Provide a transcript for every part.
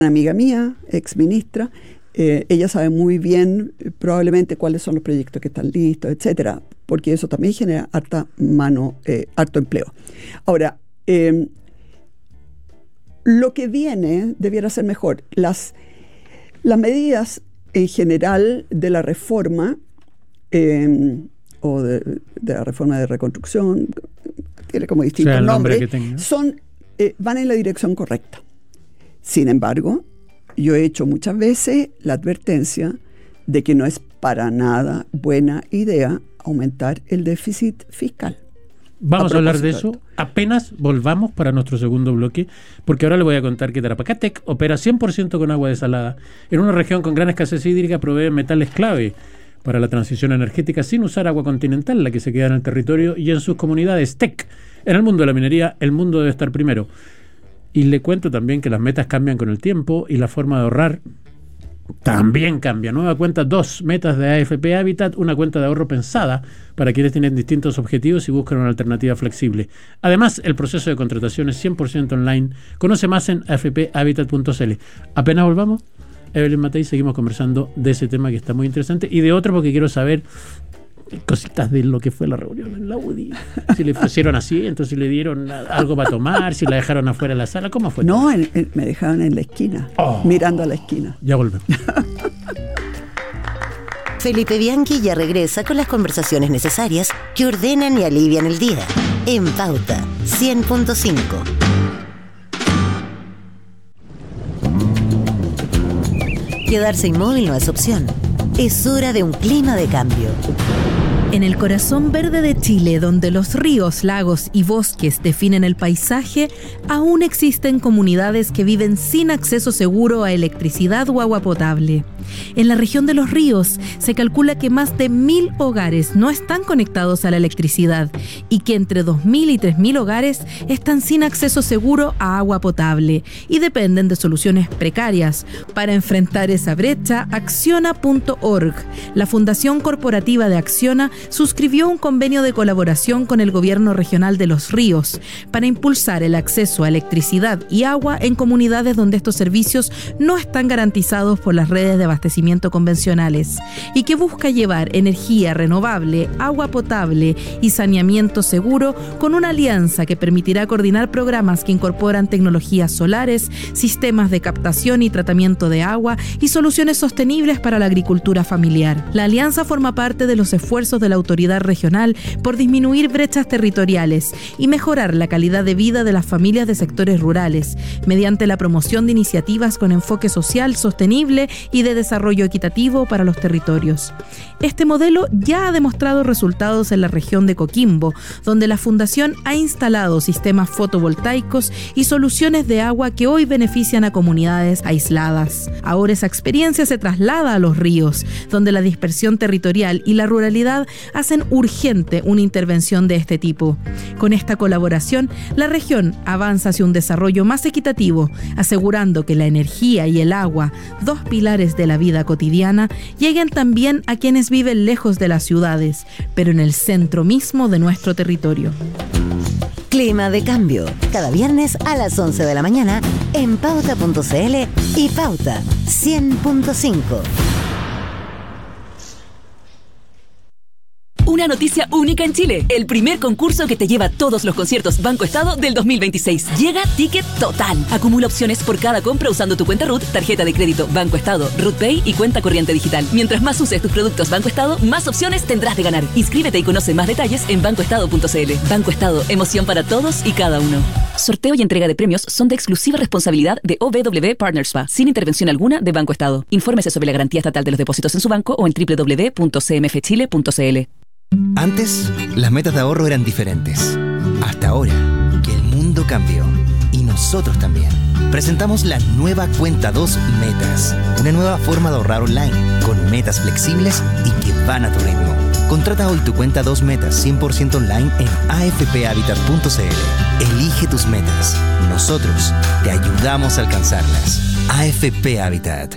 amiga mía, ex ministra, ella sabe muy bien probablemente cuáles son los proyectos que están listos, etcétera, porque eso también genera harto empleo. Ahora, lo que viene debiera ser mejor. Las medidas en general de la reforma o de la reforma de reconstrucción, tiene como distintos nombres, van en la dirección correcta. Sin embargo, yo he hecho muchas veces la advertencia de que no es para nada buena idea aumentar el déficit fiscal. Vamos a hablar de eso apenas volvamos para nuestro segundo bloque, porque ahora le voy a contar que Tarapacá-Tec opera 100% con agua desalada. En una región con gran escasez hídrica provee metales clave para la transición energética sin usar agua continental, la que se queda en el territorio y en sus comunidades. TEC, en el mundo de la minería, el mundo debe estar primero. Y le cuento también que las metas cambian con el tiempo y la forma de ahorrar también cambia. Nueva cuenta 2, metas de AFP Habitat, una cuenta de ahorro pensada para quienes tienen distintos objetivos y buscan una alternativa flexible. Además, el proceso de contratación es 100% online. Conoce más en afphabitat.cl. Apenas volvamos, Evelyn Matei, seguimos conversando de ese tema que está muy interesante y de otro porque quiero saber cositas de lo que fue la reunión en la UDI. Si le ofrecieron asientos, si le dieron algo para tomar, si la dejaron afuera de la sala, ¿cómo fue? No, me dejaron en la esquina, mirando a la esquina. Ya volvemos. Felipe Bianchi ya regresa con las conversaciones necesarias que ordenan y alivian el día. En Pauta 100.5. Quedarse inmóvil no es opción. Es hora de un clima de cambio. En el corazón verde de Chile, donde los ríos, lagos y bosques definen el paisaje, aún existen comunidades que viven sin acceso seguro a electricidad o agua potable. En la región de Los Ríos se calcula que más de 1.000 hogares no están conectados a la electricidad y que entre 2.000 y 3.000 hogares están sin acceso seguro a agua potable y dependen de soluciones precarias. Para enfrentar esa brecha, Acciona.org, la Fundación Corporativa de Acciona, suscribió un convenio de colaboración con el Gobierno Regional de Los Ríos para impulsar el acceso a electricidad y agua en comunidades donde estos servicios no están garantizados por las redes de abastecimiento convencionales y que busca llevar energía renovable, agua potable y saneamiento seguro con una alianza que permitirá coordinar programas que incorporan tecnologías solares, sistemas de captación y tratamiento de agua y soluciones sostenibles para la agricultura familiar. La alianza forma parte de los esfuerzos de la autoridad regional por disminuir brechas territoriales y mejorar la calidad de vida de las familias de sectores rurales mediante la promoción de iniciativas con enfoque social, sostenible y de desarrollo equitativo para los territorios. Este modelo ya ha demostrado resultados en la región de Coquimbo, donde la Fundación ha instalado sistemas fotovoltaicos y soluciones de agua que hoy benefician a comunidades aisladas. Ahora esa experiencia se traslada a Los Ríos, donde la dispersión territorial y la ruralidad hacen urgente una intervención de este tipo. Con esta colaboración, la región avanza hacia un desarrollo más equitativo, asegurando que la energía y el agua, dos pilares de la vida cotidiana, lleguen también a quienes viven lejos de las ciudades, pero en el centro mismo de nuestro territorio. Clima de cambio, cada viernes a las 11 de la mañana en Pauta.cl y Pauta 100.5. Una noticia única en Chile. El primer concurso que te lleva todos los conciertos Banco Estado del 2026. Llega Ticket Total. Acumula opciones por cada compra usando tu cuenta RUT, tarjeta de crédito Banco Estado, RUT Pay y cuenta corriente digital. Mientras más uses tus productos Banco Estado, más opciones tendrás de ganar. Inscríbete y conoce más detalles en bancoestado.cl. Banco Estado, emoción para todos y cada uno. Sorteo y entrega de premios son de exclusiva responsabilidad de OBW Partners SPA, sin intervención alguna de Banco Estado. Infórmese sobre la garantía estatal de los depósitos en su banco o en www.cmfchile.cl. Antes, las metas de ahorro eran diferentes. Hasta ahora, que el mundo cambió. Y nosotros también. Presentamos la nueva Cuenta 2 Metas. Una nueva forma de ahorrar online, con metas flexibles y que van a tu ritmo. Contrata hoy tu Cuenta 2 Metas 100% online en afphabitat.cl. Elige tus metas. Nosotros te ayudamos a alcanzarlas. AFP Habitat.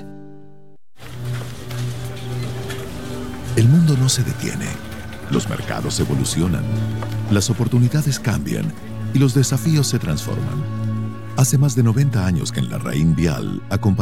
El mundo no se detiene. Los mercados evolucionan, las oportunidades cambian y los desafíos se transforman. Hace más de 90 años que en la Larraín Vial acompañamos